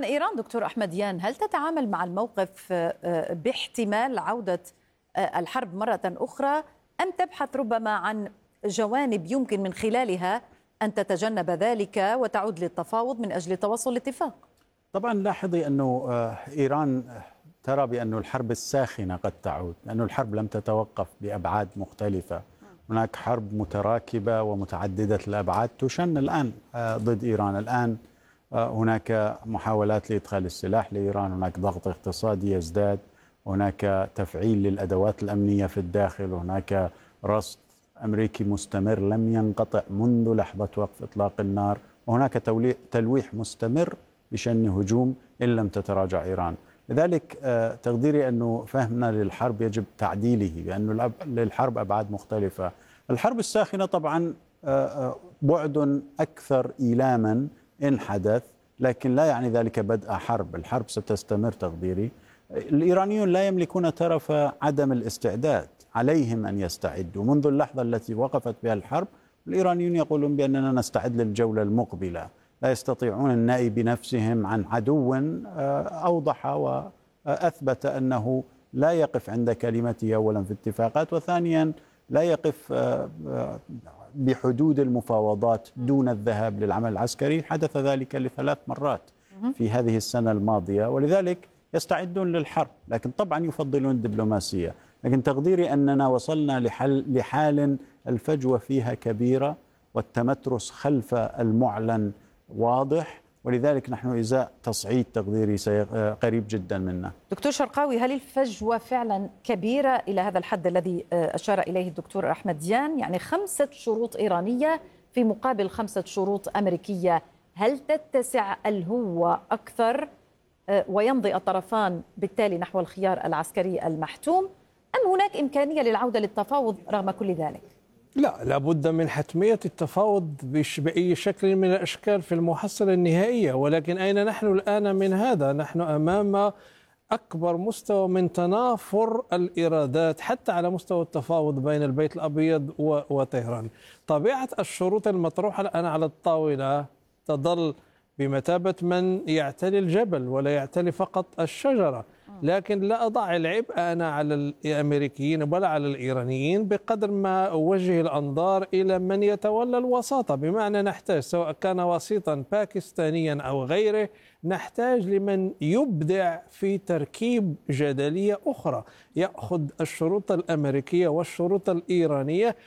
إيران دكتور أحمد يان، هل تتعامل مع الموقف باحتمال عودة الحرب مرة أخرى، أم تبحث ربما عن جوانب يمكن من خلالها أن تتجنب ذلك وتعود للتفاوض من أجل توصل لاتفاق؟ طبعا لاحظي أنه إيران ترى بأن الحرب الساخنة قد تعود، لأن الحرب لم تتوقف بأبعاد مختلفة. هناك حرب متراكبة ومتعددة الأبعاد تشن الآن ضد إيران. الآن هناك محاولات لإدخال السلاح لإيران، هناك ضغط اقتصادي يزداد، هناك تفعيل للأدوات الأمنية في الداخل، هناك رصد أمريكي مستمر لم ينقطع منذ لحظة وقف إطلاق النار، وهناك تلويح مستمر بشن هجوم إن لم تتراجع إيران. لذلك تقديري أنه فهمنا للحرب يجب تعديله، بأن للحرب أبعاد مختلفة. الحرب الساخنة طبعا بعد أكثر إيلاما إن حدث، لكن لا يعني ذلك بدء حرب. الحرب ستستمر تقديري. الإيرانيون لا يملكون طرف عدم الاستعداد، عليهم أن يستعدوا. منذ اللحظة التي وقفت بها الحرب الإيرانيون يقولون بأننا نستعد للجولة المقبلة. لا يستطيعون النأي بنفسهم عن عدو أوضح وأثبت أنه لا يقف عند كلمته أولا في اتفاقات، وثانيا لا يقف بحدود المفاوضات دون الذهاب للعمل العسكري. حدث ذلك ل3 مرات في هذه السنة الماضية، ولذلك يستعدون للحرب، لكن طبعا يفضلون الدبلوماسية. لكن تقديري أننا وصلنا لحال الفجوة فيها كبيرة والتمترس خلف المعلن واضح، ولذلك نحن إزاء تصعيد تقديري قريب جدا منا. دكتور شرقاوي، هل الفجوة فعلا كبيرة إلى هذا الحد الذي أشار إليه الدكتور أحمد يان؟ يعني 5 شروط إيرانية في مقابل 5 شروط أمريكية، هل تتسع الهوة أكثر ويمضي الطرفان بالتالي نحو الخيار العسكري المحتوم، أم هناك إمكانية للعودة للتفاوض رغم كل ذلك؟ لا، لابد من حتمية التفاوض بأي شكل من الأشكال في المحصلة النهائية، ولكن أين نحن الآن من هذا؟ نحن أمام أكبر مستوى من تنافر الإيرادات حتى على مستوى التفاوض بين البيت الأبيض وطهران. طبيعة الشروط المطروحة الآن على الطاولة تظل بمثابة من يعتلي الجبل ولا يعتلي فقط الشجرة، لكن لا أضع العبء أنا على الأمريكيين ولا على الإيرانيين بقدر ما أوجه الأنظار إلى من يتولى الوساطة. بمعنى نحتاج، سواء كان وسيطا باكستانيا أو غيره، نحتاج لمن يبدع في تركيب جدلية أخرى، يأخذ الشروط الأمريكية والشروط الإيرانية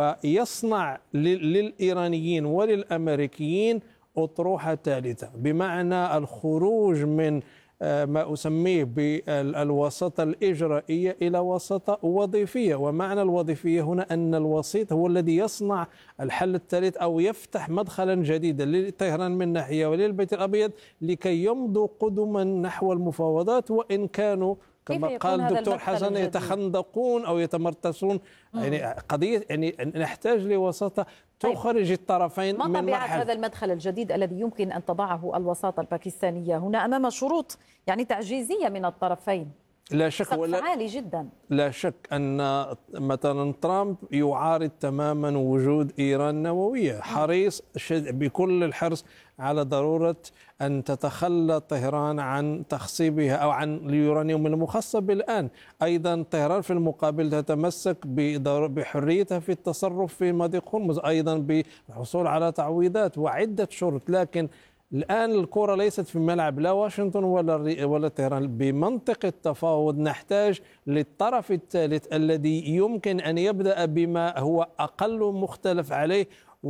ويصنع للإيرانيين وللأمريكيين أطروحة ثالثة، بمعنى الخروج من ما أسميه بالوساطة الإجرائية إلى وساطة وظيفية. ومعنى الوظيفية هنا أن الوسيط هو الذي يصنع الحل الثالث أو يفتح مدخلا جديدا لطهران من ناحية وللبيت الأبيض لكي يمضوا قدما نحو المفاوضات، وإن كانوا كما قال الدكتور حسن يتخندقون أو يتمرتسون. يعني قضية، يعني نحتاج لوساطة تخرج الطرفين من مرحلة. ما طبيعة هذا المدخل الجديد الذي يمكن أن تضعه الوساطة الباكستانية؟ هنا أمام شروط يعني تعجيزية من الطرفين، لا شك، سقف عالي جدا. لا شك أن مثلا ترامب يعارض تماما وجود إيران نووية، حريص بكل الحرص على ضرورة أن تتخلى طهران عن تخصيبها أو عن اليورانيوم المخصب الآن. أيضا طهران في المقابل تتمسك بحريتها في التصرف في مضيق هرمز، أيضا بالحصول على تعويضات وعدة شروط. لكن الآن الكرة ليست في ملعب لا واشنطن ولا طهران. بمنطق التفاوض نحتاج للطرف الثالث الذي يمكن أن يبدأ بما هو أقل مختلف عليه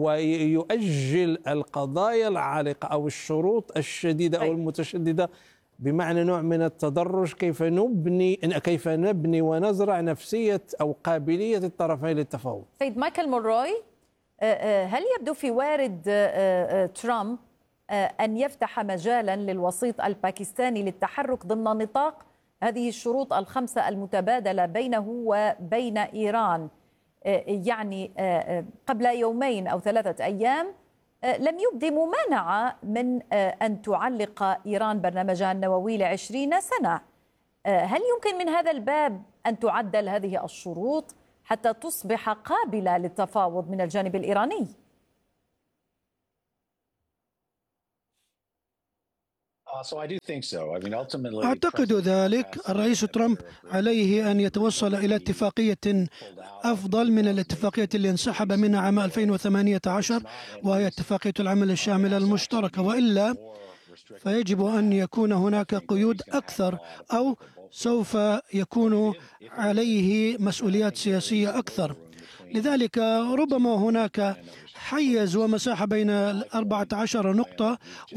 ويؤجل القضايا العالقة أو الشروط الشديدة أو المتشددة، بمعنى نوع من التدرج. كيف نبني ونزرع نفسية أو قابلية الطرفين للتفاوض. سيد مايكل مونروي، هل يبدو في وارد ترامب أن يفتح مجالا للوسيط الباكستاني للتحرك ضمن نطاق هذه الشروط ال5 المتبادلة بينه وبين إيران؟ يعني قبل 2 أو 3 أيام لم يبدي ممانعة من أن تعلق إيران برنامجها النووي ل20 سنة. هل يمكن من هذا الباب أن تعدل هذه الشروط حتى تصبح قابلة للتفاوض من الجانب الإيراني؟ أعتقد ذلك. الرئيس ترامب عليه أن يتوصل إلى اتفاقية أفضل من الاتفاقية اللي انسحب منها عام 2018، وهي اتفاقية العمل الشاملة المشتركة، وإلا فيجب أن يكون هناك قيود أكثر، أو سوف يكون عليه مسؤوليات سياسية أكثر. لذلك ربما هناك حيز ومساحة بين 14 نقطة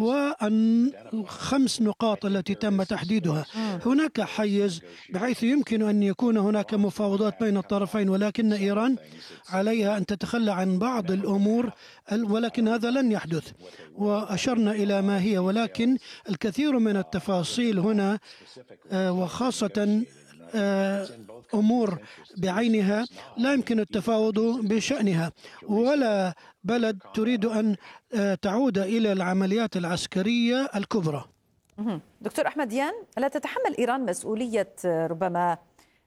و5 نقاط التي تم تحديدها. هناك حيز بحيث يمكن أن يكون هناك مفاوضات بين الطرفين، ولكن إيران عليها أن تتخلى عن بعض الأمور، ولكن هذا لن يحدث، وأشرنا إلى ما هي. ولكن الكثير من التفاصيل هنا، وخاصة أمور بعينها لا يمكن التفاوض بشأنها، ولا بلد تريد أن تعود إلى العمليات العسكرية الكبرى. دكتور أحمد ديان، ألا تتحمل إيران مسؤولية ربما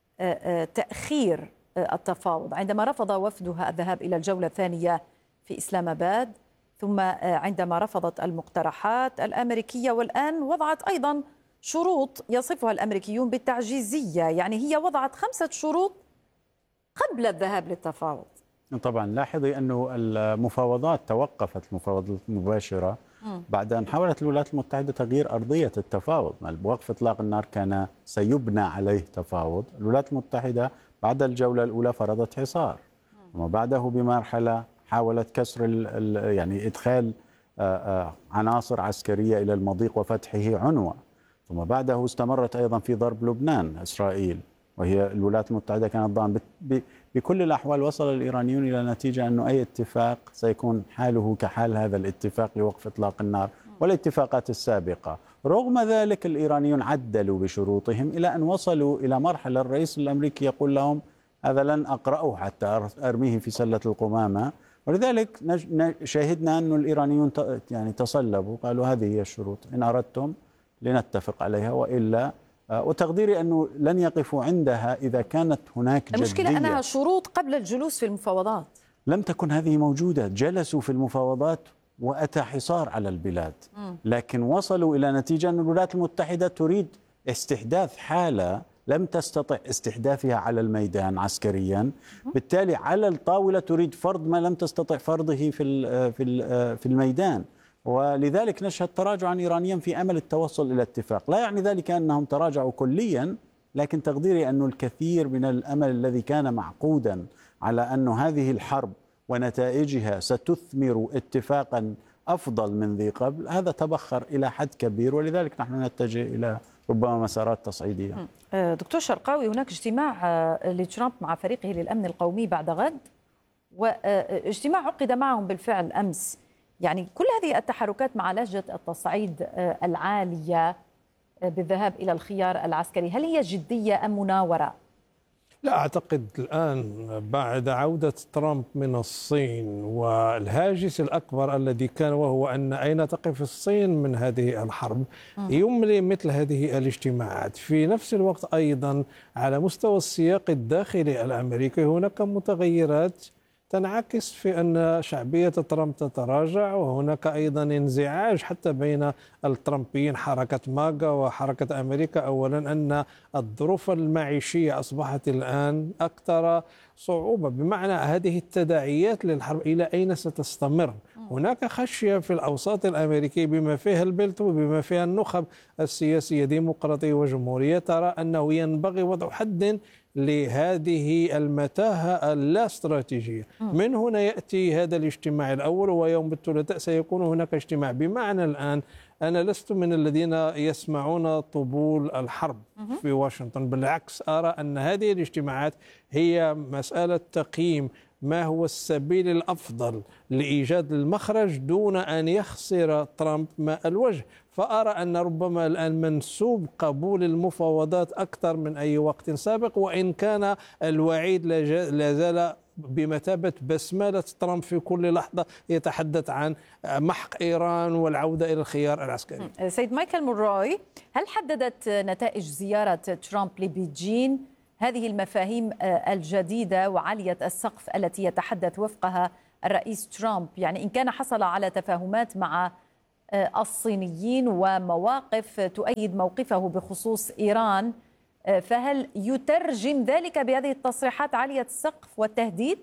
تأخير التفاوض عندما رفض وفدها الذهاب إلى الجولة الثانية في إسلام آباد، ثم عندما رفضت المقترحات الأمريكية، والآن وضعت أيضا شروط يصفها الأمريكيون بالتعجيزية؟ يعني هي وضعت 5 شروط قبل الذهاب للتفاوض. طبعا لاحظي أنه المفاوضات توقفت، المفاوضات المباشرة، بعد أن حاولت الولايات المتحدة تغيير أرضية التفاوض. بوقف إطلاق النار كان سيبنى عليه تفاوض. الولايات المتحدة بعد الجولة الأولى فرضت حصار، وما بعده بمرحلة حاولت كسر يعني إدخال عناصر عسكرية إلى المضيق وفتحه عنوة، ثم بعده استمرت أيضا في ضرب لبنان إسرائيل، وهي الولايات المتحدة كانت ضامنة. بكل الأحوال وصل الإيرانيون إلى نتيجة أنه أي اتفاق سيكون حاله كحال هذا الاتفاق لوقف إطلاق النار والاتفاقات السابقة. رغم ذلك الإيرانيون عدلوا بشروطهم إلى أن وصلوا إلى مرحلة الرئيس الأمريكي يقول لهم هذا لن أقرأه حتى أرميه في سلة القمامة. ولذلك شاهدنا أن الإيرانيون يعني تصلبوا، قالوا هذه هي الشروط، إن أردتم لنتفق عليها، وإلا وتقديري أنه لن يقفوا عندها إذا كانت هناك جدية. المشكلة أنها شروط قبل الجلوس في المفاوضات، لم تكن هذه موجودة. جلسوا في المفاوضات وأتى حصار على البلاد، لكن وصلوا إلى نتيجة أن الولايات المتحدة تريد استحداث حالة لم تستطع استحداثها على الميدان عسكريا، بالتالي على الطاولة تريد فرض ما لم تستطع فرضه في الميدان. ولذلك نشهد تراجعا إيرانيا في أمل التوصل إلى اتفاق. لا يعني ذلك أنهم تراجعوا كليا، لكن تقديري أن الكثير من الأمل الذي كان معقودا على أن هذه الحرب ونتائجها ستثمر اتفاقا أفضل من ذي قبل، هذا تبخر إلى حد كبير، ولذلك نحن نتجه إلى ربما مسارات تصعيدية. دكتور شرقاوي، هناك اجتماع لترامب مع فريقه للأمن القومي بعد غد، واجتماع عقد معهم بالفعل أمس. يعني كل هذه التحركات مع لجنة التصعيد العالية بالذهاب إلى الخيار العسكري، هل هي جدية أم مناورة؟ لا أعتقد الآن بعد عودة ترامب من الصين والهاجس الأكبر الذي كان وهو أن أين تقف الصين من هذه الحرب يملي مثل هذه الاجتماعات. في نفس الوقت أيضا على مستوى السياق الداخلي الأمريكي هناك متغيرات تنعكس في أن شعبية ترامب تتراجع، وهناك أيضا انزعاج حتى بين الترامبيين، حركة ماغا وحركة أمريكا. أولا أن الظروف المعيشية أصبحت الآن أكثر صعوبة، بمعنى هذه التداعيات للحرب إلى أين ستستمر. هناك خشية في الأوساط الأمريكي بما فيها البلد وبما فيها النخب السياسية ديمقراطية وجمهورية، ترى أنه ينبغي وضع حد لهذه المتاهة اللا استراتيجية. من هنا يأتي هذا الاجتماع الأول، ويوم الثلاثاء سيكون هناك اجتماع. بمعنى الآن أنا لست من الذين يسمعون طبول الحرب في واشنطن، بالعكس أرى أن هذه الاجتماعات هي مسألة تقييم ما هو السبيل الأفضل لإيجاد المخرج دون أن يخسر ترامب ماء الوجه. فأرى أن ربما الآن منسوب قبول المفاوضات أكثر من أي وقت سابق، وإن كان الوعيد لا زال بمثابة بسملة ترامب في كل لحظة يتحدث عن محق إيران والعودة إلى الخيار العسكري. سيد مايكل موروي، هل حددت نتائج زيارة ترامب لبيجين هذه المفاهيم الجديدة وعالية السقف التي يتحدث وفقها الرئيس ترامب؟ يعني إن كان حصل على تفاهمات مع الصينيين ومواقف تؤيد موقفه بخصوص إيران، فهل يترجم ذلك بهذه التصريحات عالية السقف والتهديد؟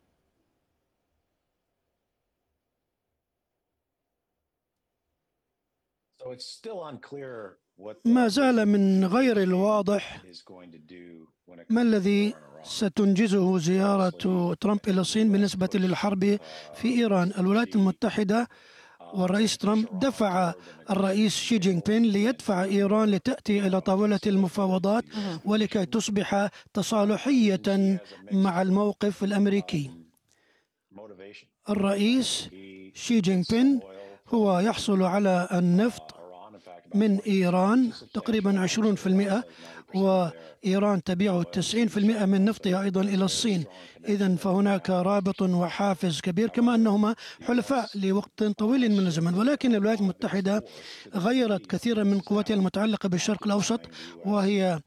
ما زال من غير الواضح ما الذي ستنجزه زيارة ترامب إلى الصين بالنسبة للحرب في إيران. الولايات المتحدة والرئيس ترامب دفع الرئيس شي جين بين ليدفع إيران لتأتي إلى طاولة المفاوضات ولكي تصبح تصالحية مع الموقف الأمريكي. الرئيس شي جين بين هو يحصل على النفط من إيران تقريبا 20%، وإيران تبيع 90% من نفطها أيضا إلى الصين. إذن فهناك رابط وحافز كبير، كما أنهما حلفاء لوقت طويل من الزمن. ولكن الولايات المتحدة غيرت كثيرا من قواتها المتعلقة بالشرق الأوسط، وهي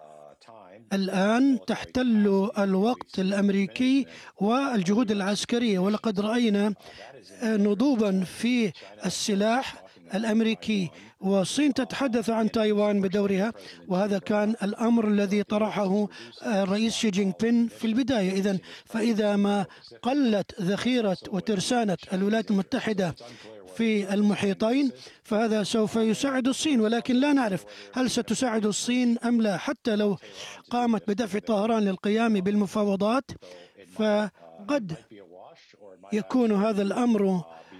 الآن تحتل الوقت الأمريكي والجهود العسكرية، ولقد رأينا نضوبا في السلاح الأمريكي. والصين تتحدث عن تايوان بدورها، وهذا كان الأمر الذي طرحه الرئيس شي جين بين في البداية. إذن فإذا ما قلت ذخيرة وترسانة الولايات المتحدة في المحيطين فهذا سوف يساعد الصين، ولكن لا نعرف هل ستساعد الصين أم لا. حتى لو قامت بدفع طهران للقيام بالمفاوضات فقد يكون هذا الأمر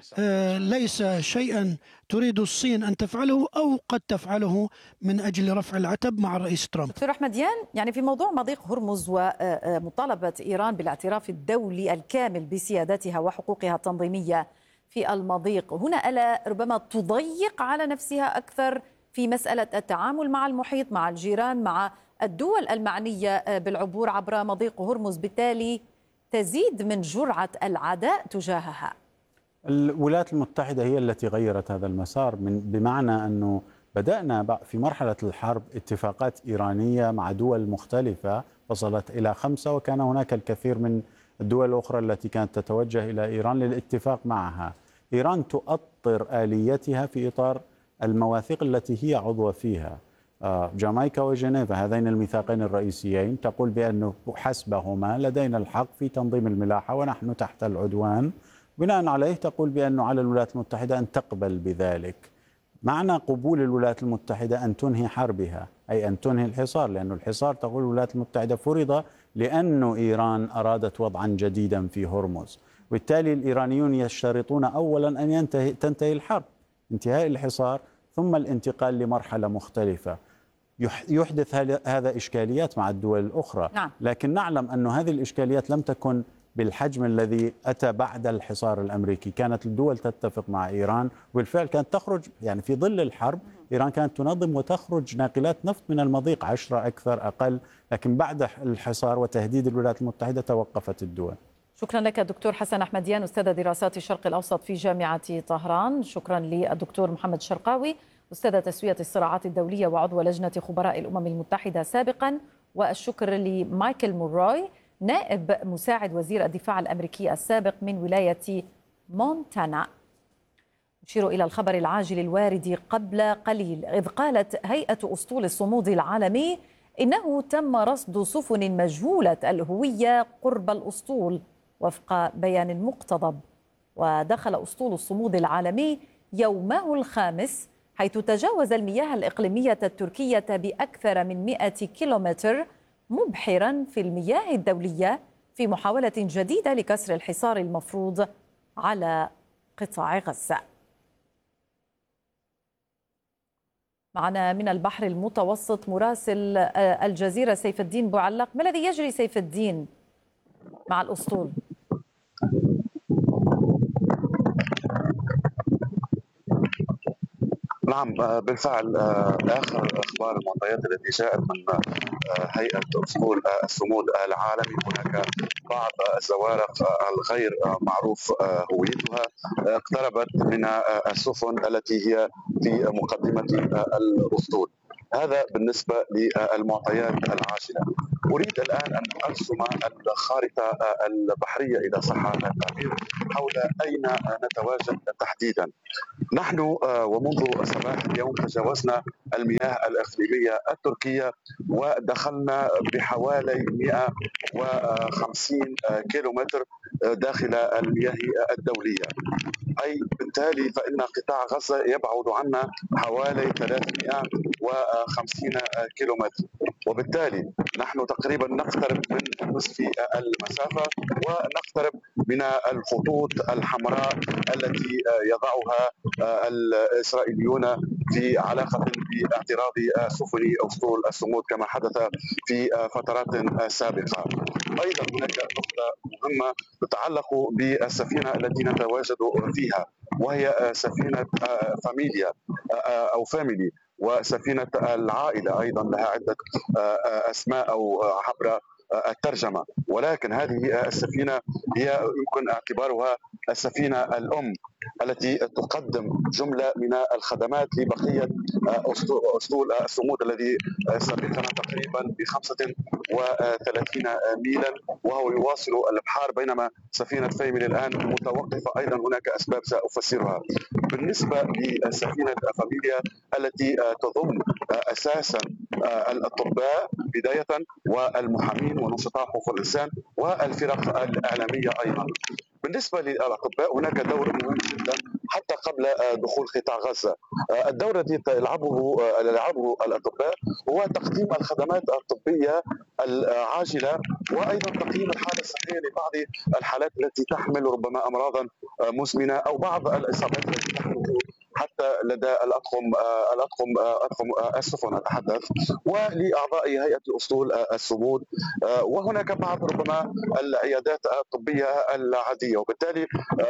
ليس شيئا تريد الصين أن تفعله، أو قد تفعله من أجل رفع العتب مع الرئيس ترامب. دكتور أحمديان، يعني في موضوع مضيق هرمز ومطالبة إيران بالاعتراف الدولي الكامل بسيادتها وحقوقها التنظيمية في المضيق، هنا ألا ربما تضيق على نفسها أكثر في مسألة التعامل مع المحيط، مع الجيران، مع الدول المعنية بالعبور عبر مضيق هرمز، بالتالي تزيد من جرعة العداء تجاهها؟ الولايات المتحدة هي التي غيرت هذا المسار، بمعنى أنه بدأنا في مرحلة الحرب اتفاقات إيرانية مع دول مختلفة وصلت إلى 5، وكان هناك الكثير من الدول الأخرى التي كانت تتوجه إلى إيران للاتفاق معها. إيران تؤطر آليتها في إطار المواثيق التي هي عضوة فيها. جامايكا وجنيفا، هذين الميثاقين الرئيسيين، تقول بأنه حسبهما لدينا الحق في تنظيم الملاحة ونحن تحت العدوان. بناء عليه تقول بأنه على الولايات المتحدة أن تقبل بذلك. معنى قبول الولايات المتحدة أن تنهي حربها، أي أن تنهي الحصار، لأن الحصار تقول الولايات المتحدة فرض لأن إيران أرادت وضعا جديدا في هرمز، وبالتالي الإيرانيون يشترطون أولا أن تنتهي الحرب، انتهاء الحصار، ثم الانتقال لمرحلة مختلفة. يحدث هذا إشكاليات مع الدول الأخرى. نعم. لكن نعلم أن هذه الإشكاليات لم تكن بالحجم الذي أتى بعد الحصار الأمريكي. كانت الدول تتفق مع إيران، وبالفعل كانت تخرج، يعني في ظل الحرب إيران كانت تنظم وتخرج ناقلات نفط من المضيق، 10 أكثر أقل، لكن بعد الحصار وتهديد الولايات المتحدة توقفت الدول. شكرا لك دكتور حسن أحمديان، أستاذ دراسات الشرق الأوسط في جامعة طهران. شكرا للدكتور محمد شرقاوي، أستاذ تسوية الصراعات الدولية وعضو لجنة خبراء الأمم المتحدة سابقا. والشكر لمايكل موروي، نائب مساعد وزير الدفاع الأمريكي السابق من ولاية مونتانا. نشير إلى الخبر العاجل الوارد قبل قليل، إذ قالت هيئة أسطول الصمود العالمي إنه تم رصد سفن مجهولة الهوية قرب الأسطول وفق بيان مقتضب. ودخل أسطول الصمود العالمي يومه الخامس، حيث تجاوز المياه الإقليمية التركية بأكثر من 100 كيلومتر، مبحرا في المياه الدولية في محاولة جديدة لكسر الحصار المفروض على قطاع غزة. معنا من البحر المتوسط مراسل الجزيرة سيف الدين بوعلاق. ما الذي يجري سيف الدين مع الأسطول؟ نعم بالفعل، آخر أخبار المعطيات التي جاءت من هيئة أسطول الصمود العالمي، هناك بعض الزوارق الغير معروف هويتها اقتربت من السفن التي هي في مقدمة الأسطول. هذا بالنسبة للمعطيات العاجلة. أريد الآن أن أرسم الخارطة البحرية إذا صح التعبير حول أين نتواجد تحديدا. نحن ومنذ صباح اليوم تجاوزنا المياه الإقليمية التركية ودخلنا بحوالي 150 كيلومتر داخل المياه الدولية، أي بالتالي فإن قطاع غزة يبعد عنا حوالي 350 كيلومتر، وبالتالي نحن تقريبا نقترب من نصف المسافة ونقترب من الخطوط الحمراء التي يضعها الإسرائيليون في علاقة باعتراض سفن أسطول الصمود كما حدث في فترات سابقة. أيضا هناك نقطة مهمة تتعلق بالسفينة التي نتواجد فيها، وهي سفينة فاميليا أو فاميلي، وسفينة العائلة أيضا لها عدة أسماء أو عبر الترجمة، ولكن هذه السفينة هي يمكن اعتبارها السفينة الأم التي تقدم جملة من الخدمات لبقية أسطول الصمود الذي سبقنا تقريبا ب 35 ميلا وهو يواصل الابحار، بينما سفينة فاميلي الآن متوقفة. أيضا هناك أسباب سأفسرها. بالنسبة لسفينة فاميليا التي تضم أساسا الأطباء بداية والمحامين ونشطاء حقوق الإنسان والفرق الإعلامية أيضا. بالنسبة للأطباء هناك دور مهم جدا حتى قبل دخول قطاع غزة. الدور الذي يلعبه الأطباء هو تقديم الخدمات الطبية العاجلة وأيضا تقييم الحالة الصحية لبعض الحالات التي تحمل ربما أمراضا مزمنة أو بعض الإصابات التي تحمل حتى لدى أطقم السفن أتحدث، ولأعضاء هيئة أسطول الصمود، وهناك بعض ربما العيادات الطبية العادية. وبالتالي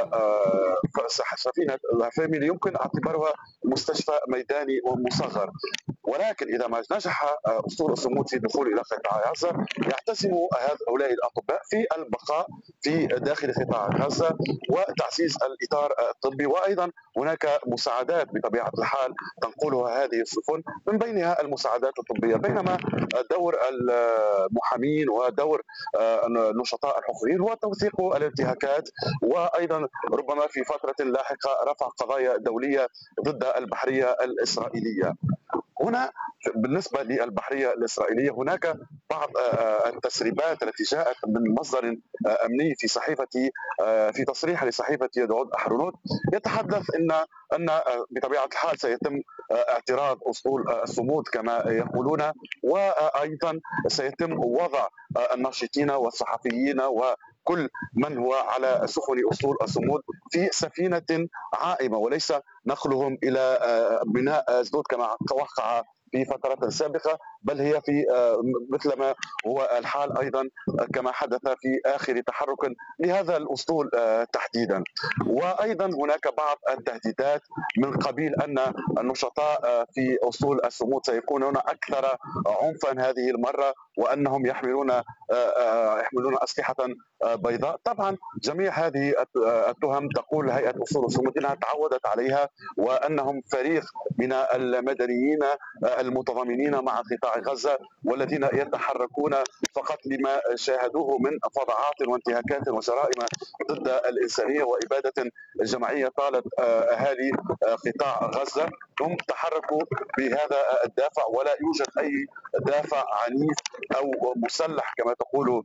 سفينة فاميلي يمكن اعتبارها مستشفى ميداني ومصغر، ولكن إذا ما نجح أسطول الصمود في الدخول إلى قطاع غزة يعتزم هؤلاء الأطباء في البقاء في داخل قطاع غزة وتعزيز الإطار الطبي، وأيضا هناك مساعدات بطبيعة الحال تنقلها هذه السفن من بينها المساعدات الطبية، بينما دور المحامين ودور نشطاء الحقوقيين هو توثيق الانتهاكات، وأيضا ربما في فترة لاحقة رفع قضايا دولية ضد البحرية الإسرائيلية. هنا بالنسبة للبحرية الإسرائيلية هناك بعض التسريبات التي جاءت من مصدر أمني في تصريح لصحيفة يدعود أحرنوت يتحدث أن بطبيعة الحال سيتم اعتراض أسطول الصمود كما يقولون، وأيضا سيتم وضع الناشطين والصحفيين وكل من هو على سفن أسطول الصمود في سفينة عائمة، وليس نقلهم إلى بناء أسدود كما وقع في فترة سابقة، بل هي في مثل ما هو الحال أيضا كما حدث في آخر تحرك لهذا الأسطول تحديدا. وأيضا هناك بعض التهديدات من قبيل أن النشطاء في أسطول الصمود سيكونون أكثر عنفا هذه المرة، وأنهم يحملون أسلحة بيضاء. طبعا جميع هذه التهم تقول هيئة أسطول الصمود أنها تعودت عليها، وأنهم فريق من المدنيين المتضامنين مع قطاع غزة والذين يتحركون فقط لما شاهدوه من فظاعات وانتهاكات وجرائم ضد الإنسانية وإبادة جماعية طالت أهالي قطاع غزة. هم تحركوا بهذا الدافع، ولا يوجد أي دافع عنيف أو مسلح كما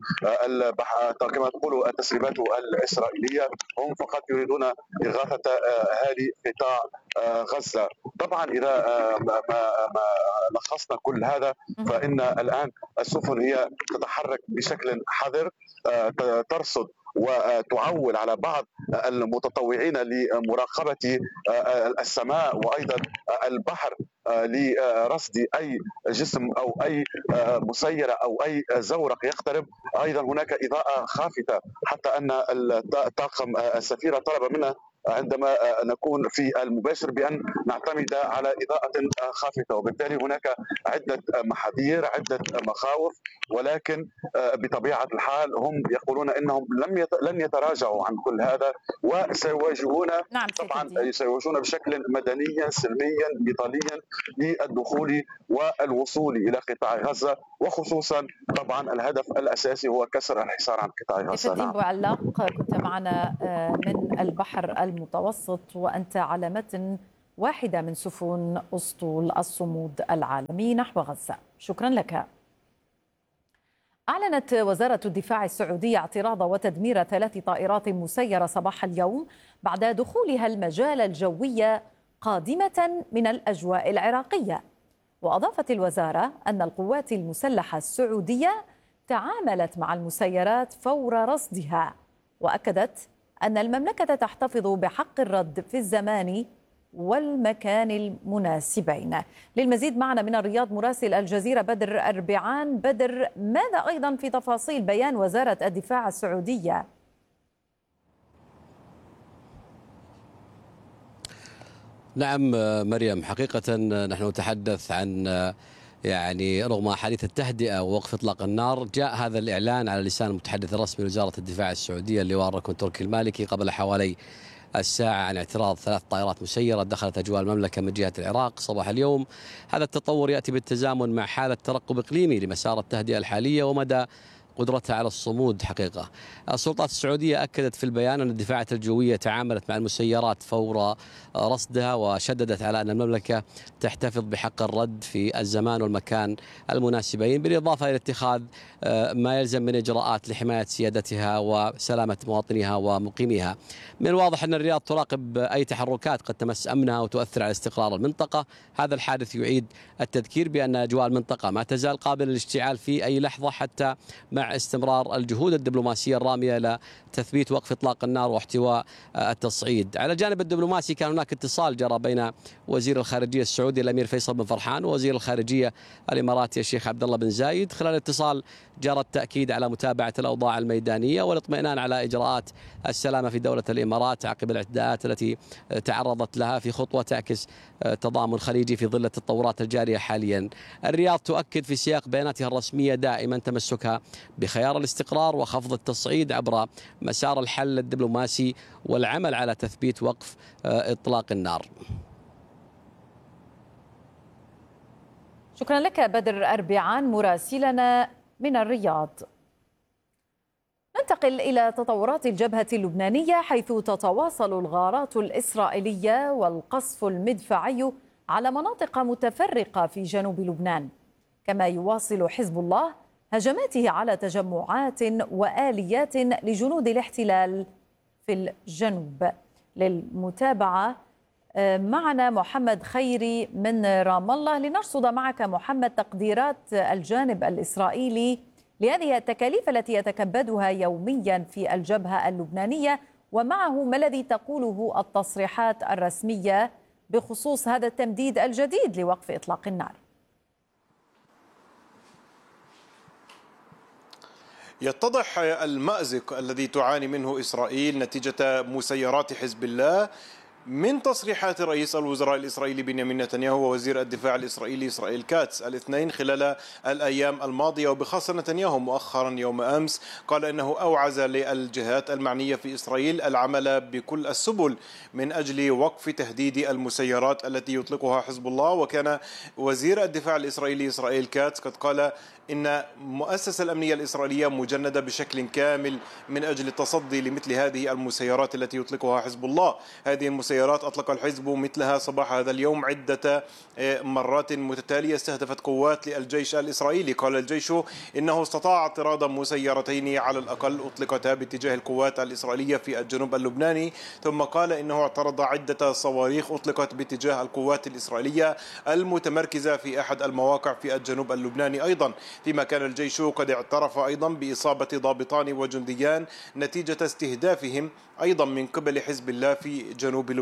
تقول التسريبات الإسرائيلية. هم فقط يريدون إغاثة أهالي قطاع غزة. طبعا إذا ما لخصنا كل هذا فإن الآن السفن هي تتحرك بشكل حذر، ترصد وتعول على بعض المتطوعين لمراقبة السماء وأيضا البحر لرصد أي جسم أو أي مسيرة أو أي زورق يقترب. أيضا هناك إضاءة خافتة، حتى أن طاقم السفيرة طلب منا عندما نكون في المباشر بأن نعتمد على إضاءة خافتة، وبالتالي هناك عدة محاذير، عدة مخاوف، ولكن بطبيعة الحال هم يقولون إنهم لن يتراجعوا عن كل هذا، وسيواجهون طبعا سيواجهون بشكل مدنيا سلميا نضاليا للدخول والوصول إلى قطاع غزة، وخصوصا طبعا الهدف الأساسي هو كسر الحصار عن قطاع غزة. الدين بوعلاق كنت معنا من البحر المتوسط، وأنت على متن واحدة من سفن أسطول الصمود العالمي نحو غزة. شكرا لك. أعلنت وزارة الدفاع السعودية اعتراض وتدمير 3 طائرات مسيرة صباح اليوم بعد دخولها المجال الجوي قادمة من الأجواء العراقية. وأضافت الوزارة أن القوات المسلحة السعودية تعاملت مع المسيرات فور رصدها، وأكدت أن المملكة تحتفظ بحق الرد في الزمان والمكان المناسبين. للمزيد معنا من الرياض مراسل الجزيرة بدر أربعان. بدر، ماذا أيضا في تفاصيل بيان وزارة الدفاع السعودية؟ نعم مريم، حقيقة نحن نتحدث عن رغم حديث التهدئة ووقف إطلاق النار، جاء هذا الإعلان على لسان المتحدث الرسمي لوزارة الدفاع السعودية اللواء الركن تركي المالكي قبل حوالي الساعة عن اعتراض 3 طائرات مسيرة دخلت أجواء المملكة من جهة العراق صباح اليوم. هذا التطور يأتي بالتزامن مع حالة ترقب إقليمي لمسار التهدئة الحالية ومدى قدرتها على الصمود. حقيقة السلطات السعودية أكدت في البيان أن الدفاعات الجوية تعاملت مع المسيرات فور رصدها، وشددت على أن المملكة تحتفظ بحق الرد في الزمان والمكان المناسبين، بالإضافة إلى اتخاذ ما يلزم من إجراءات لحماية سيادتها وسلامة مواطنيها ومقيميها. من الواضح أن الرياض تراقب أي تحركات قد تمس أمنها وتؤثر على استقرار المنطقة. هذا الحادث يعيد التذكير بأن أجواء المنطقة ما تزال قابلة للاشتعال في أي لحظة، حتى مع استمرار الجهود الدبلوماسية الرامية إلى تثبيت وقف إطلاق النار واحتواء التصعيد. على الجانب الدبلوماسي كان هناك اتصال جرى بين وزير الخارجية السعودي الأمير فيصل بن فرحان ووزير الخارجية الإماراتي الشيخ عبد الله بن زايد. خلال الاتصال جرى التأكيد على متابعة الأوضاع الميدانية والاطمئنان على إجراءات السلامة في دولة الإمارات عقب الاعتداءات التي تعرضت لها، في خطوة تعكس تضامن خليجي في ظل التطورات الجارية حاليا. الرياض تؤكد في سياق بياناتها الرسمية دائما تمسكها بخيار الاستقرار وخفض التصعيد عبر مسار الحل الدبلوماسي والعمل على تثبيت وقف إطلاق النار. شكرا لك بدر أربعان مراسلنا من الرياض. ننتقل إلى تطورات الجبهة اللبنانية، حيث تتواصل الغارات الإسرائيلية والقصف المدفعي على مناطق متفرقة في جنوب لبنان، كما يواصل حزب الله هجماته على تجمعات وآليات لجنود الاحتلال في الجنوب. للمتابعة معنا محمد خيري من رام الله لنرصد معك محمد تقديرات الجانب الإسرائيلي لهذه التكاليف التي يتكبدها يوميا في الجبهة اللبنانية، ومعه ما الذي تقوله التصريحات الرسمية بخصوص هذا التمديد الجديد لوقف إطلاق النار. يتضح المأزق الذي تعاني منه إسرائيل نتيجة مسيرات حزب الله من تصريحات رئيس الوزراء الإسرائيلي بنيامين نتنياهو ووزير الدفاع الإسرائيلي إسرائيل كاتس الاثنين خلال الأيام الماضية، وبخاصة نتنياهو مؤخرا يوم أمس قال أنه أوعز للجهات المعنية في إسرائيل العمل بكل السبل من أجل وقف تهديد المسيرات التي يطلقها حزب الله. وكان وزير الدفاع الإسرائيلي إسرائيل كاتس قد قال إن المؤسسة الأمنية الإسرائيلية مجندة بشكل كامل من أجل التصدي لمثل هذه المسيرات التي يطلقها حزب الله. هذه المسيرات أطلق الحزب مثلها صباح هذا اليوم عدة مرات متتالية استهدفت قوات للجيش الإسرائيلي. قال الجيش إنه استطاع اعتراض مسيرتين على الأقل أطلقتا باتجاه القوات الإسرائيلية في الجنوب اللبناني، ثم قال إنه اعترض عدة صواريخ أطلقت باتجاه القوات الإسرائيلية المتمركزة في أحد المواقع في الجنوب اللبناني أيضا، فيما كان الجيش قد اعترف أيضا بإصابة ضابطان وجنديان نتيجة استهدافهم أيضا من قبل حزب الله في جنوب لبنان.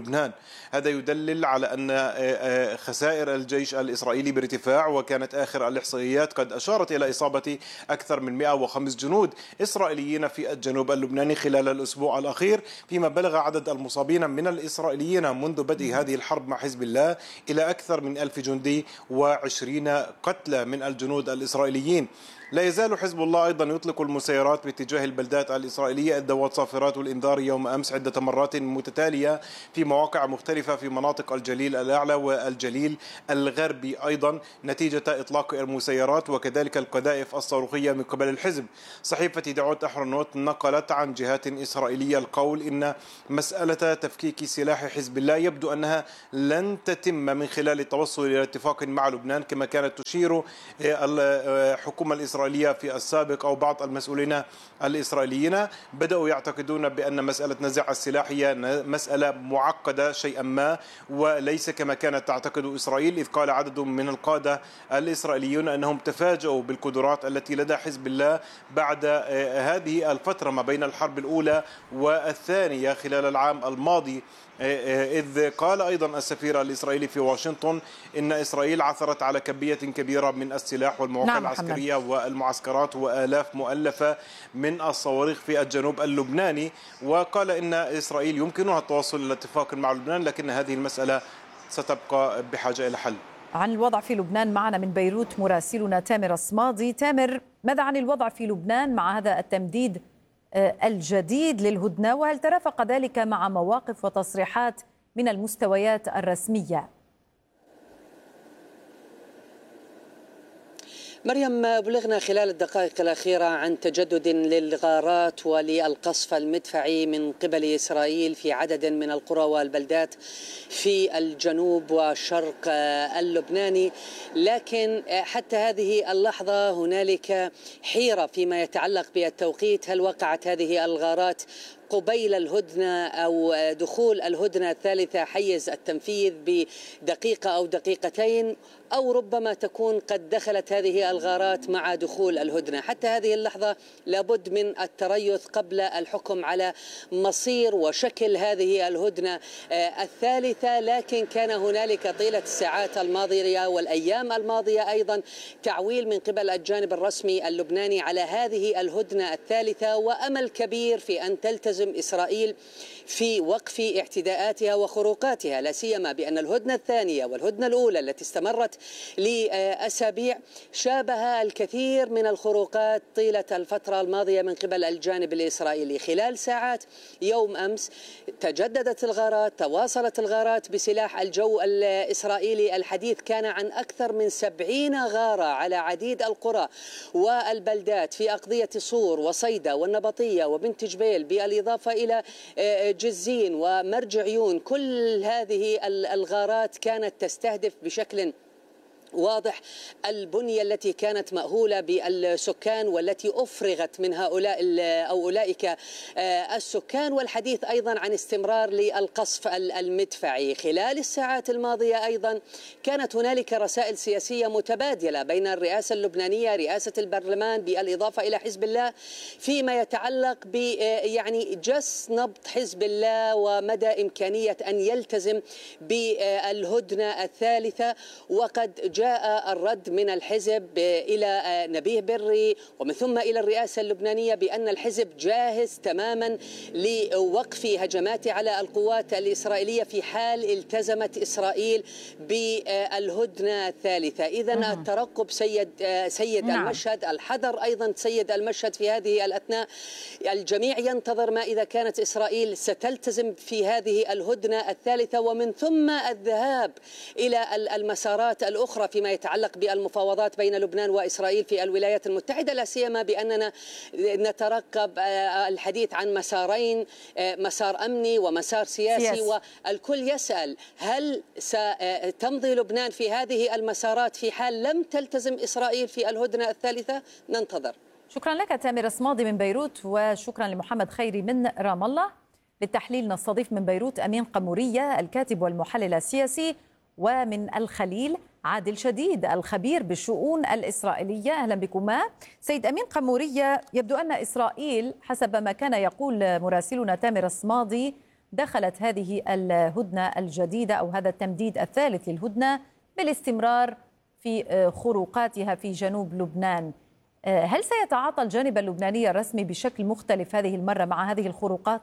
لبنان. هذا يدلل على أن خسائر الجيش الإسرائيلي بارتفاع، وكانت آخر الإحصائيات قد أشارت إلى إصابة أكثر من 105 جنود إسرائيليين في الجنوب اللبناني خلال الأسبوع الأخير، فيما بلغ عدد المصابين من الإسرائيليين منذ بدء هذه الحرب مع حزب الله إلى أكثر من 1000 جندي و20 قتلى من الجنود الإسرائيليين. لا يزال حزب الله أيضا يطلق المسيرات باتجاه البلدات الإسرائيلية. أدت صافرات الإنذار يوم أمس عدة مرات متتالية في مواقع مختلفة في مناطق الجليل الأعلى والجليل الغربي أيضا نتيجة إطلاق المسيرات وكذلك القذائف الصاروخية من قبل الحزب. صحيفة يدعوت أحرنوت نقلت عن جهات إسرائيلية القول إن مسألة تفكيك سلاح حزب الله يبدو أنها لن تتم من خلال التوصل إلى اتفاق مع لبنان كما كانت تشير الحكومة الإسرائيلية في السابق أو بعض المسؤولين الإسرائيليين. بدأوا يعتقدون بأن مسألة نزع السلاح هي مسألة معقدة شيئا ما، وليس كما كانت تعتقد إسرائيل، إذ قال عدد من القادة الإسرائيليون أنهم تفاجؤوا بالقدرات التي لدى حزب الله بعد هذه الفترة ما بين الحرب الأولى والثانية خلال العام الماضي، إذ قال أيضا السفير الإسرائيلي في واشنطن إن إسرائيل عثرت على كمية كبيرة من السلاح والمواقع العسكرية والمعسكرات وآلاف مؤلفة من الصواريخ في الجنوب اللبناني، وقال إن إسرائيل يمكنها التوصل إلى اتفاق مع لبنان، لكن هذه المسألة ستبقى بحاجة إلى حل. عن الوضع في لبنان معنا من بيروت مراسلنا تامر الصمادي. تامر، ماذا عن الوضع في لبنان مع هذا التمديد الجديد للهدنة، وهل ترافق ذلك مع مواقف وتصريحات من المستويات الرسمية؟ مريم، بلغنا خلال الدقائق الأخيرة عن تجدد للغارات وللقصف المدفعي من قبل إسرائيل في عدد من القرى والبلدات في الجنوب والشرق اللبناني، لكن حتى هذه اللحظة هنالك حيرة فيما يتعلق بالتوقيت. هل وقعت هذه الغارات قبيل الهدنة أو دخول الهدنة الثالثة حيز التنفيذ بدقيقة أو دقيقتين، أو ربما تكون قد دخلت هذه الغارات مع دخول الهدنة؟ حتى هذه اللحظة لابد من التريث قبل الحكم على مصير وشكل هذه الهدنة الثالثة، لكن كان هنالك طيلة الساعات الماضية والأيام الماضية أيضا تعويل من قبل الجانب الرسمي اللبناني على هذه الهدنة الثالثة، وأمل كبير في أن تلتزم إسرائيل في وقف اعتداءاتها وخروقاتها، لا سيما بأن الهدنة الثانية والهدنة الأولى التي استمرت لأسابيع شابها الكثير من الخروقات طيلة الفترة الماضية من قبل الجانب الإسرائيلي. خلال ساعات يوم أمس تجددت الغارات، تواصلت الغارات بسلاح الجو الإسرائيلي. الحديث كان عن أكثر من 70 غارة على عديد القرى والبلدات في أقضية صور وصيدا والنبطية وبنت جبيل، بالإضافة إلى جزين ومرج عيون. كل هذه الغارات كانت تستهدف بشكل واضح البنية التي كانت مأهولة بالسكان والتي أفرغت من هؤلاء أو أولئك السكان. والحديث أيضا عن استمرار للقصف المدفعي. خلال الساعات الماضية أيضا كانت هنالك رسائل سياسية متبادلة بين الرئاسة اللبنانية، رئاسة البرلمان، بالإضافة إلى حزب الله فيما يتعلق يعني جس نبض حزب الله ومدى إمكانية أن يلتزم بالهدنة الثالثة. وقد جاء الرد من الحزب إلى نبيه بري ومن ثم إلى الرئاسة اللبنانية بأن الحزب جاهز تماما لوقف هجمات على القوات الإسرائيلية في حال التزمت إسرائيل بالهدنة الثالثة. إذن الترقب سيد المشهد، الحذر أيضا سيد المشهد في هذه الأثناء. الجميع ينتظر ما إذا كانت إسرائيل ستلتزم في هذه الهدنة الثالثة، ومن ثم الذهاب إلى المسارات الأخرى فيما يتعلق بالمفاوضات بين لبنان وإسرائيل في الولايات المتحدة، لا سيما بأننا نترقب الحديث عن مسارين، مسار أمني ومسار سياسي. والكل يسأل هل ستمضي لبنان في هذه المسارات في حال لم تلتزم إسرائيل في الهدنة الثالثة؟ ننتظر. شكرا لك تامر الصمادي من بيروت، وشكرا لمحمد خيري من رام الله. للتحليل نستضيف من بيروت أمين قمورية الكاتب والمحلل السياسي، ومن الخليل عادل شديد الخبير بالشؤون الإسرائيلية. أهلا بكما. سيد أمين قمورية، يبدو أن إسرائيل حسب ما كان يقول مراسلنا تامر الصمادي دخلت هذه الهدنة الجديدة أو هذا التمديد الثالث للهدنة بالاستمرار في خروقاتها في جنوب لبنان. هل سيتعاطى الجانب اللبناني الرسمي بشكل مختلف هذه المرة مع هذه الخروقات؟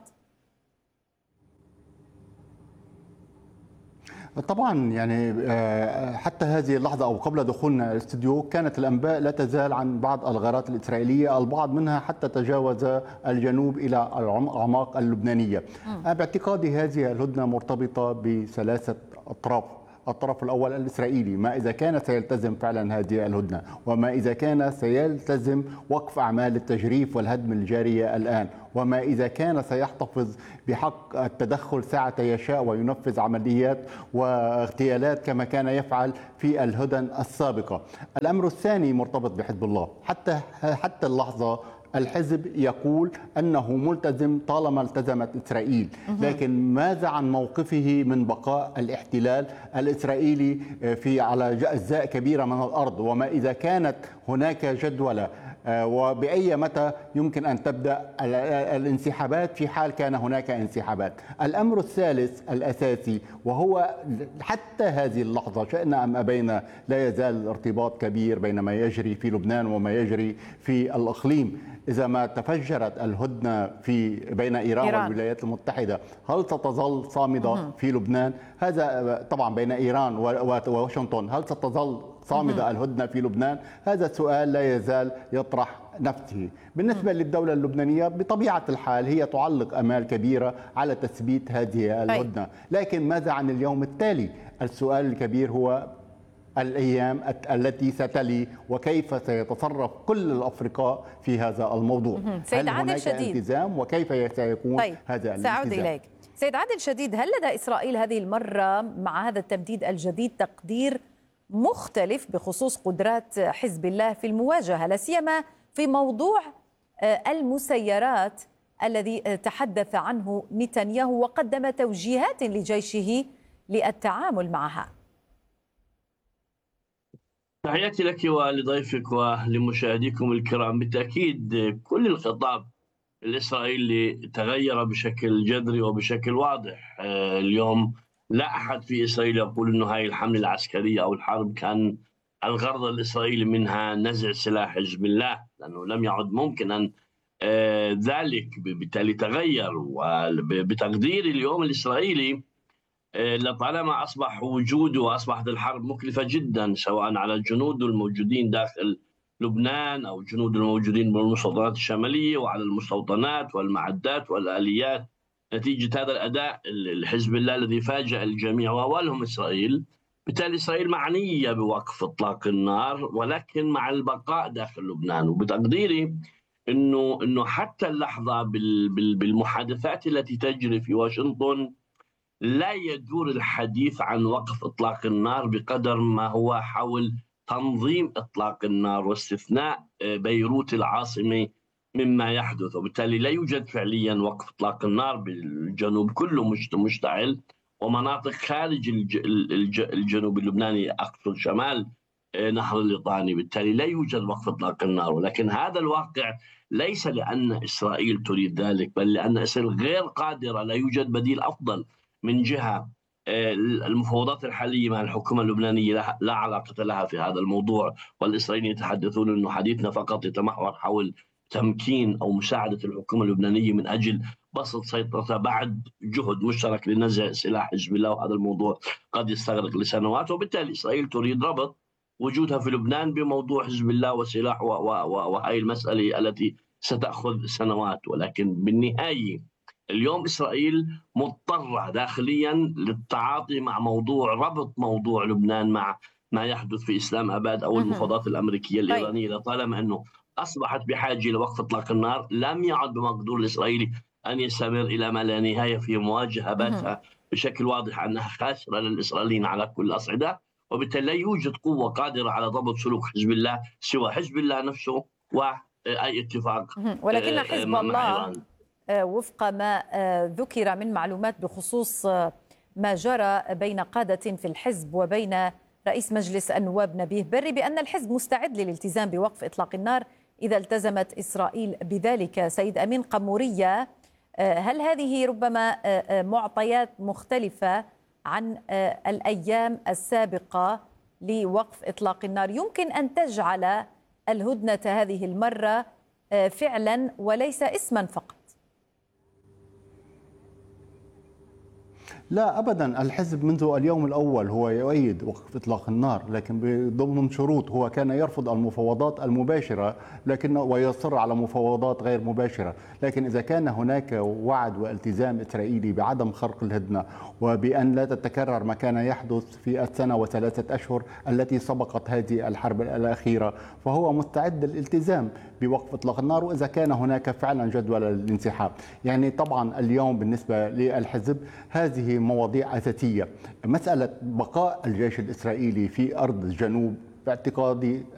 طبعا يعني حتى هذه اللحظة أو قبل دخولنا الاستوديو كانت الأنباء لا تزال عن بعض الغارات الإسرائيلية، البعض منها حتى تجاوز الجنوب إلى الأعماق اللبنانية. باعتقادي هذه الهدنة مرتبطة بثلاثة أطراف. الطرف الأول الإسرائيلي، ما إذا كان سيلتزم فعلا هذه الهدنة، وما إذا كان سيلتزم وقف أعمال التجريف والهدم الجارية الآن، وما إذا كان سيحتفظ بحق التدخل ساعة يشاء وينفذ عمليات واغتيالات كما كان يفعل في الهدن السابقة. الأمر الثاني مرتبط بحزب الله. حتى اللحظة الحزب يقول أنه ملتزم طالما التزمت إسرائيل، لكن ماذا عن موقفه من بقاء الاحتلال الإسرائيلي على أجزاء كبيرة من الأرض، وما إذا كانت هناك جدولة وبأي متى يمكن أن تبدأ الانسحابات في حال كان هناك انسحابات. الأمر الثالث الأساسي وهو حتى هذه اللحظة شئنا أم أبينا لا يزال الارتباط كبير بين ما يجري في لبنان وما يجري في الإقليم. إذا ما تفجرت الهدنة بين إيران والولايات المتحدة، هل ستظل صامدة في لبنان؟ هذا طبعا بين إيران وواشنطن، هل ستظل صامدة الهدنة في لبنان؟ هذا السؤال لا يزال يطرح نفسه. بالنسبة للدولة اللبنانية بطبيعة الحال هي تعلق أمال كبيرة على تثبيت هذه الهدنة، لكن ماذا عن اليوم التالي؟ السؤال الكبير هو الأيام التي ستلي وكيف سيتصرف كل الأفرقاء في هذا الموضوع. هل هناك التزام وكيف سيكون هذا الالتزام؟ سأعود إليك سيد عادل شديد. هل لدى إسرائيل هذه المرة مع هذا التمديد الجديد تقدير مختلف بخصوص قدرات حزب الله في المواجهة، لا سيما في موضوع المسيرات الذي تحدث عنه نتنياهو وقدم توجيهات لجيشه للتعامل معها؟ تحياتي لك ولضيفك ولمشاهديكم الكرام. بالتأكيد كل الخطاب الإسرائيلي تغير بشكل جذري وبشكل واضح. اليوم لا أحد في إسرائيل يقول أنه هاي الحملة العسكرية أو الحرب كان الغرض الإسرائيلي منها نزع سلاح حزب الله، لأنه لم يعد ممكن أن ذلك بالتالي تغير. وبتقدير اليوم الإسرائيلي لطالما أصبح وجوده وأصبحت الحرب مكلفة جدا سواء على الجنود الموجودين داخل لبنان أو الجنود الموجودين بالمستوطنات الشمالية وعلى المستوطنات والمعدات والآليات نتيجة هذا الأداء الحزب الله الذي فاجأ الجميع وأولهم إسرائيل. بالتالي إسرائيل معنية بوقف إطلاق النار ولكن مع البقاء داخل لبنان. وبتقديري إنه حتى اللحظة بالمحادثات التي تجري في واشنطن لا يدور الحديث عن وقف إطلاق النار بقدر ما هو حول تنظيم إطلاق النار واستثناء بيروت العاصمة مما يحدث. وبالتالي لا يوجد فعليا وقف إطلاق النار بالجنوب كله مشتعل، ومناطق خارج الجنوب اللبناني أقصد شمال نهر الليطاني، بالتالي لا يوجد وقف إطلاق النار. ولكن هذا الواقع ليس لأن إسرائيل تريد ذلك، بل لأن إسرائيل غير قادرة، لا يوجد بديل أفضل. من جهة المفاوضات الحالية مع الحكومة اللبنانية لا علاقة لها في هذا الموضوع، والإسرائيليين يتحدثون أنه حديثنا فقط يتمحور حول تمكين أو مساعدة الحكومة اللبنانية من أجل بسط سيطرتها بعد جهد مشترك لنزع سلاح حزب الله، وهذا الموضوع قد يستغرق لسنوات. وبالتالي إسرائيل تريد ربط وجودها في لبنان بموضوع حزب الله وسلاح وهي المسألة التي ستأخذ سنوات. ولكن بالنهاية اليوم إسرائيل مضطرة داخليا للتعاطي مع ربط موضوع لبنان مع ما يحدث في إسلام أباد أو المفاوضات الأمريكية الإيرانية، لطالما أنه أصبحت بحاجة لوقف إطلاق النار لم يعد بمقدور الإسرائيلي أن يستمر إلى ما لا نهاية في مواجهة باتها بشكل واضح أنها خاسرة للإسرائيليين على كل الأصعدة. وبالتالي لا يوجد قوة قادرة على ضبط سلوك حزب الله سوى حزب الله نفسه وأي اتفاق. ولكن حزب الله وفق ما ذكر من معلومات بخصوص ما جرى بين قادة في الحزب وبين رئيس مجلس النواب نبيه بري بأن الحزب مستعد للالتزام بوقف إطلاق النار إذا التزمت إسرائيل بذلك. سيد أمين قمورية، هل هذه ربما معطيات مختلفة عن الأيام السابقة لوقف إطلاق النار يمكن أن تجعل الهدنة هذه المرة فعلا وليس اسما فقط؟ لا أبدا، الحزب منذ اليوم الأول هو يؤيد وقف إطلاق النار، لكن ضمن شروط. هو كان يرفض المفاوضات المباشرة ويصر على مفاوضات غير مباشرة، لكن إذا كان هناك وعد والتزام إسرائيلي بعدم خرق الهدنة وبأن لا تتكرر ما كان يحدث في السنة و3 أشهر التي سبقت هذه الحرب الأخيرة، فهو مستعد للالتزام بوقف إطلاق النار وإذا كان هناك فعلا جدول للانسحاب. يعني طبعا اليوم بالنسبة للحزب هذه مواضيع أساسية. مسألة بقاء الجيش الإسرائيلي في أرض الجنوب باعتقادي